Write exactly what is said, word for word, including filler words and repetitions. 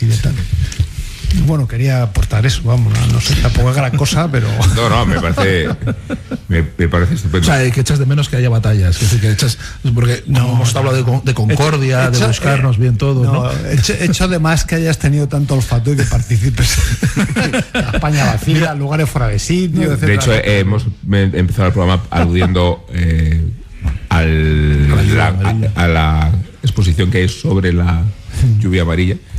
y de tal. Bueno, quería aportar eso, vamos, no, no sé, tampoco es gran cosa, pero... No, no, me parece me, me parece estupendo. O sea, que echas de menos que haya batallas, que, decir, que echas, porque no, hemos hablado de, de concordia, hecho, de buscarnos eh, bien todos, ¿no? no hecho, hecho de más que hayas tenido tanto olfato y que participes en España vacía, lugares fuera de sitio, etcétera. De hecho, eh, hemos empezado el programa aludiendo eh, al, la, a, a la exposición que hay sobre la lluvia amarilla.